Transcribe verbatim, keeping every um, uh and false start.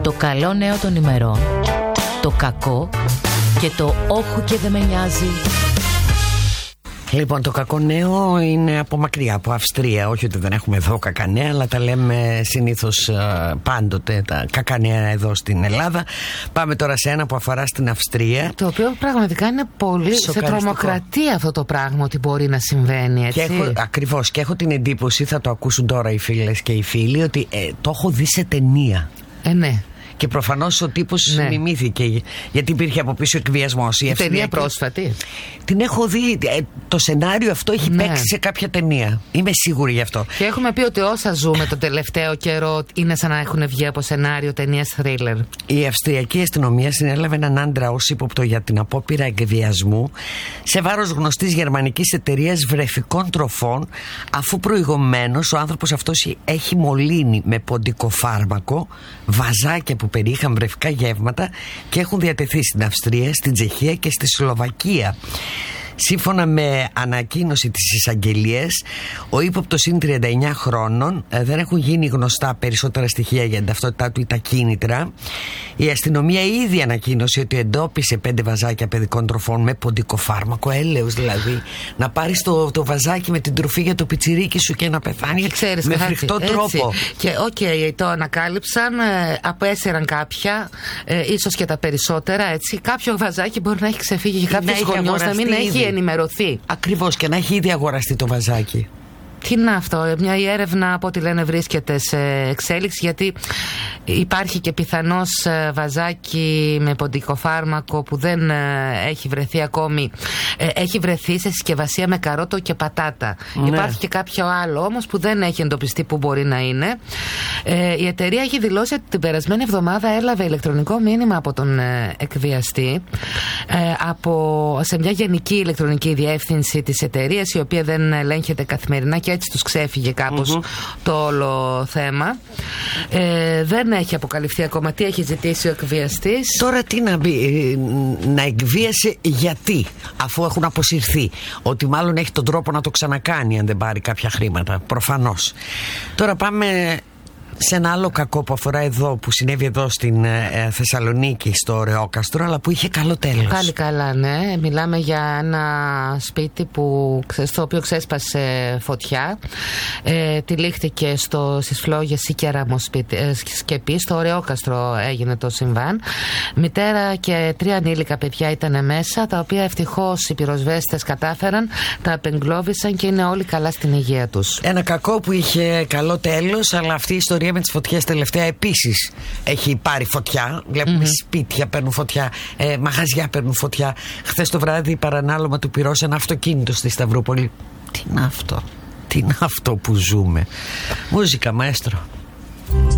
Το καλό νέο των ημερών, το κακό και το όχου και δεν με νοιάζει. Λοιπόν, το κακό νέο είναι από μακριά, από Αυστρία. Όχι ότι δεν έχουμε εδώ κακά νέα, αλλά τα λέμε συνήθως πάντοτε τα κακά νέα εδώ στην Ελλάδα. Πάμε τώρα σε ένα που αφορά στην Αυστρία. Το οποίο πραγματικά είναι πολύ σε τρομοκρατία αυτό το πράγμα ότι μπορεί να συμβαίνει, έτσι. Και έχω, ακριβώς, και έχω την εντύπωση, θα το ακούσουν τώρα οι φίλες και οι φίλοι, ότι ε, το έχω δει σε ταινία. Ε, ναι. Και προφανώς ο τύπος ναι. μιμήθηκε, γιατί υπήρχε από πίσω εκβιασμός. Η ταινία πρόσφατη. Την έχω δει. Το σενάριο αυτό έχει ναι. παίξει σε κάποια ταινία. Είμαι σίγουρη γι' αυτό. Και έχουμε πει ότι όσα ζούμε τον τελευταίο καιρό είναι σαν να έχουν βγει από σενάριο ταινίας thriller. Η Αυστριακή αστυνομία συνέλαβε έναν άντρα ως ύποπτο για την απόπειρα εκβιασμού σε βάρος γνωστής γερμανικής εταιρείας βρεφικών τροφών, αφού προηγουμένως ο άνθρωπος αυτός έχει μολύνει με ποντικό φάρμακο βαζάκια που περιείχαν βρεφικά γεύματα και έχουν διατεθεί στην Αυστρία, στην Τσεχία και στη Σλοβακία. Σύμφωνα με ανακοίνωση της εισαγγελίας, ο ύποπτος είναι τριάντα εννιά χρόνων, δεν έχουν γίνει γνωστά περισσότερα στοιχεία για την ταυτότητά του ή τα κίνητρα. Η αστυνομία ήδη ανακοίνωσε ότι εντόπισε πέντε βαζάκια παιδικών τροφών με ποντικό φάρμακο, έλεος δηλαδή. Να πάρεις το, το βαζάκι με την τροφή για το πιτσιρίκι σου και να πεθάνει ξέρεις, με κάτι, φρικτό έτσι. τρόπο. Και οκ, okay, το ανακάλυψαν, ε, απέσυραν κάποια, ε, ίσως και τα περισσότερα, έτσι. Κάποιο βαζάκι μπορεί να έχει ξεφύγει και κάποιος γονιός να μην έχει ενημερωθεί. Ακριβώς, και να έχει ήδη αγοραστεί το βαζάκι. Τι είναι αυτό, μια η έρευνα από ό,τι λένε βρίσκεται σε εξέλιξη, γιατί υπάρχει και πιθανώς βαζάκι με ποντικό φάρμακο που δεν έχει βρεθεί ακόμη, έχει βρεθεί σε συσκευασία με καρότο και πατάτα. Ναι. Υπάρχει και κάποιο άλλο όμως που δεν έχει εντοπιστεί που μπορεί να είναι. Η εταιρεία έχει δηλώσει ότι την περασμένη εβδομάδα έλαβε ηλεκτρονικό μήνυμα από τον εκβιαστή από, σε μια γενική ηλεκτρονική διεύθυνση της εταιρείας, η οποία δεν ελέγχεται καθημερινά και έτσι τους ξέφυγε κάπως mm-hmm. το όλο θέμα. Ε, δεν έχει αποκαλυφθεί ακόμα τι έχει ζητήσει ο εκβιαστής. Τώρα τι να μπει, να εκβίασε γιατί, αφού έχουν αποσυρθεί, ότι μάλλον έχει τον τρόπο να το ξανακάνει αν δεν πάρει κάποια χρήματα, προφανώς. Τώρα πάμε σε ένα άλλο κακό που αφορά εδώ, που συνέβη εδώ στην ε, Θεσσαλονίκη, στο Ρεόκαστρο, αλλά που είχε καλό τέλος. Πάλι καλά, ναι. Μιλάμε για ένα σπίτι που, στο οποίο ξέσπασε φωτιά. Ε, τυλίχθηκε στο, στις φλόγες Σίκερα Σκεπή. Στο Ρεόκαστρο έγινε το συμβάν. Μητέρα και τρία ανήλικα παιδιά ήταν μέσα, τα οποία ευτυχώς οι πυροσβέστες κατάφεραν, τα απεγκλώβησαν και είναι όλοι καλά στην υγεία τους. Ένα κακό που είχε καλό τέλος, αλλά αυτή η ιστορία με τις φωτιές τελευταία επίσης έχει πάρει φωτιά. Βλέπουμε mm-hmm. σπίτια παίρνουν φωτιά, ε, μαγαζιά παίρνουν φωτιά. Χθες το βράδυ παρανάλωμα του πυρός ένα αυτοκίνητο στη Σταυρούπολη. Τι είναι αυτό, τι είναι αυτό που ζούμε. Μούζικα, μαέστρο.